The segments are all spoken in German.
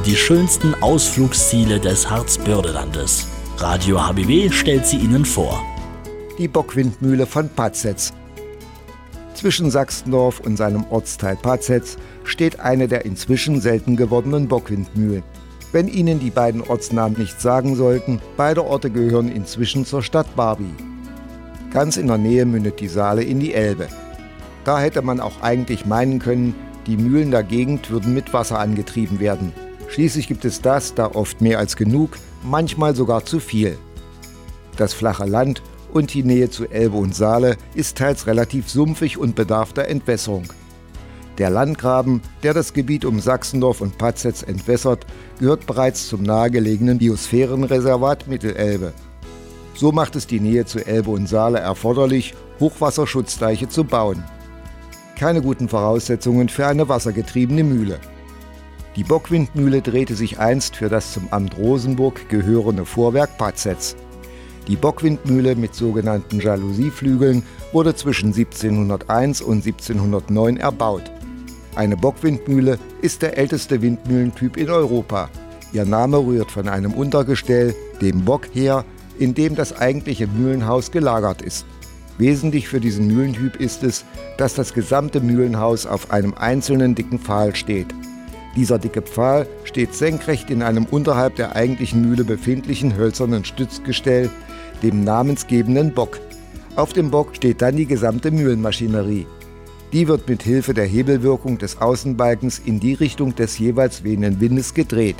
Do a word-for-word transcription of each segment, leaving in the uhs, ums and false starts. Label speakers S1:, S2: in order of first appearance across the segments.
S1: die schönsten Ausflugsziele des Harzbördelandes. Radio H B W stellt sie Ihnen vor.
S2: Die Bockwindmühle von Patzetz. Zwischen Sachsendorf und seinem Ortsteil Patzetz steht eine der inzwischen selten gewordenen Bockwindmühlen. Wenn Ihnen die beiden Ortsnamen nichts sagen sollten, beide Orte gehören inzwischen zur Stadt Barby. Ganz in der Nähe mündet die Saale in die Elbe. Da hätte man auch eigentlich meinen können, die Mühlen der Gegend würden mit Wasser angetrieben werden. Schließlich gibt es das da oft mehr als genug, manchmal sogar zu viel. Das flache Land und die Nähe zu Elbe und Saale ist teils relativ sumpfig und bedarf der Entwässerung. Der Landgraben, der das Gebiet um Sachsendorf und Patzetz entwässert, gehört bereits zum nahegelegenen Biosphärenreservat Mittelelbe. So macht es die Nähe zu Elbe und Saale erforderlich, Hochwasserschutzdeiche zu bauen. Keine guten Voraussetzungen für eine wassergetriebene Mühle. Die Bockwindmühle drehte sich einst für das zum Amt Rosenburg gehörende Vorwerk Patzetz. Die Bockwindmühle mit sogenannten Jalousieflügeln wurde zwischen siebzehnhunderteins und siebzehnhundertneun erbaut. Eine Bockwindmühle ist der älteste Windmühlentyp in Europa. Ihr Name rührt von einem Untergestell, dem Bock, her, in dem das eigentliche Mühlenhaus gelagert ist. Wesentlich für diesen Mühlentyp ist es, dass das gesamte Mühlenhaus auf einem einzelnen dicken Pfahl steht. Dieser dicke Pfahl steht senkrecht in einem unterhalb der eigentlichen Mühle befindlichen hölzernen Stützgestell, dem namensgebenden Bock. Auf dem Bock steht dann die gesamte Mühlenmaschinerie. Die wird mit Hilfe der Hebelwirkung des Außenbalkens in die Richtung des jeweils wehenden Windes gedreht.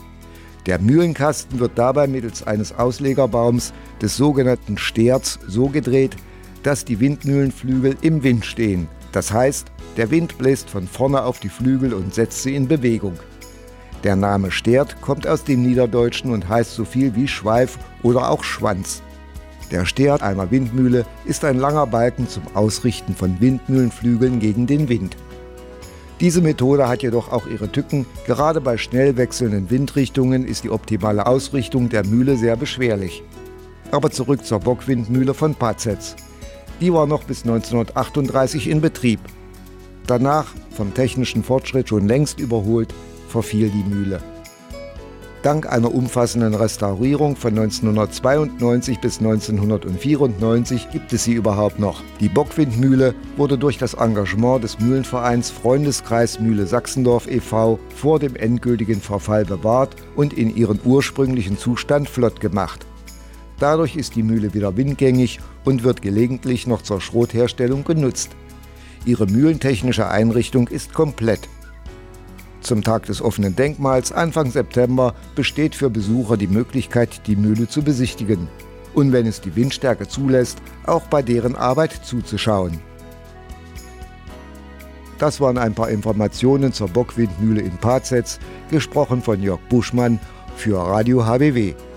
S2: Der Mühlenkasten wird dabei mittels eines Auslegerbaums des sogenannten Sterz so gedreht, dass die Windmühlenflügel im Wind stehen. Das heißt, der Wind bläst von vorne auf die Flügel und setzt sie in Bewegung. Der Name Stert kommt aus dem Niederdeutschen und heißt so viel wie Schweif oder auch Schwanz. Der Stert einer Windmühle ist ein langer Balken zum Ausrichten von Windmühlenflügeln gegen den Wind. Diese Methode hat jedoch auch ihre Tücken. Gerade bei schnell wechselnden Windrichtungen ist die optimale Ausrichtung der Mühle sehr beschwerlich. Aber zurück zur Bockwindmühle von Patzetz. Die war noch bis neunzehnhundertachtunddreißig in Betrieb. Danach, vom technischen Fortschritt schon längst überholt, verfiel die Mühle. Dank einer umfassenden Restaurierung von neunzehnhundertzweiundneunzig bis neunzehnhundertvierundneunzig gibt es sie überhaupt noch. Die Bockwindmühle wurde durch das Engagement des Mühlenvereins Freundeskreis Mühle Sachsendorf e V vor dem endgültigen Verfall bewahrt und in ihren ursprünglichen Zustand flott gemacht. Dadurch ist die Mühle wieder windgängig und wird gelegentlich noch zur Schrotherstellung genutzt. Ihre mühlentechnische Einrichtung ist komplett. Zum Tag des offenen Denkmals Anfang September besteht für Besucher die Möglichkeit, die Mühle zu besichtigen und, wenn es die Windstärke zulässt, auch bei deren Arbeit zuzuschauen. Das waren ein paar Informationen zur Bockwindmühle in Patzetz, gesprochen von Jörg Buschmann für Radio H B W.